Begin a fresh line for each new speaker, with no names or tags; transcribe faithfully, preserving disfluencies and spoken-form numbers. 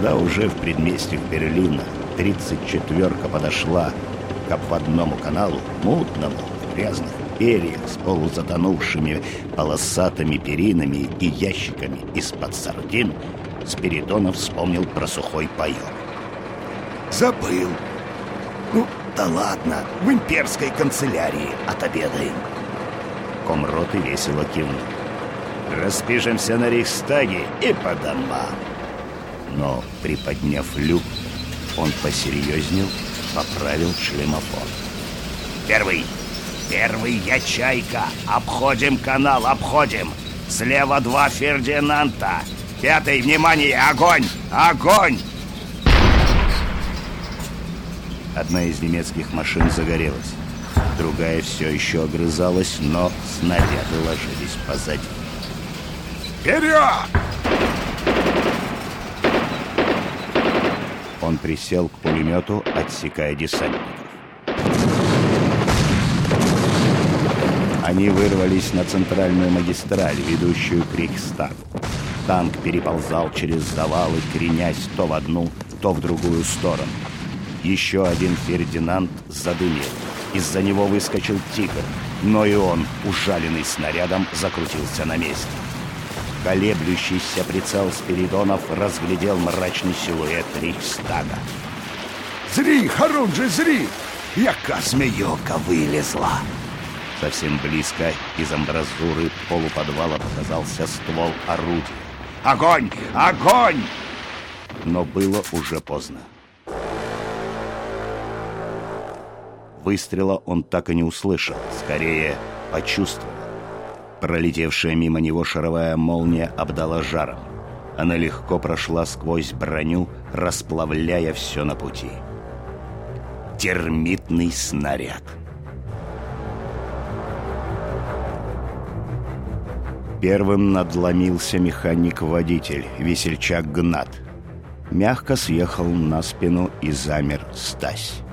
Когда уже в предместьях Берлина тридцать четверка подошла к обводному каналу, мутному, в грязных перьях, с полузатонувшими полосатыми перинами и ящиками из-под сардин, Спиридонов вспомнил про сухой паёк. Забыл. Ну, да ладно, в имперской канцелярии отобедаем. Комроты весело кивнул. Распишемся на Рейхстаге и по домам. Но, приподняв люк, он посерьезнел, поправил шлемофон. Первый! Первый я Чайка! Обходим канал, обходим! Слева два Фердинанда! Пятый, внимание, огонь! Огонь! Одна из немецких машин загорелась. Другая все еще огрызалась, но снаряды ложились позади. Вперед! Он присел к пулемету, отсекая десантников. Они вырвались на центральную магистраль, ведущую к Рейхстагу. Танк переползал через завалы, кренясь то в одну, то в другую сторону. Еще один Фердинанд задымил. Из-за него выскочил «Тигр», но и он, ужаленный снарядом, закрутился на месте. Колеблющийся прицел Спиридонов разглядел мрачный силуэт Рейхстага. «Зри, Харунжи, зри! Яка змеёка вылезла!» Совсем близко из амбразуры полуподвала показался ствол орудия. «Огонь! Огонь!» Но было уже поздно. Выстрела он так и не услышал, скорее почувствовал. Пролетевшая мимо него шаровая молния обдала жаром. Она легко прошла сквозь броню, расплавляя все на пути. Термитный снаряд. Первым надломился механик-водитель, весельчак Гнат. Мягко съехал на спину и замер Стась.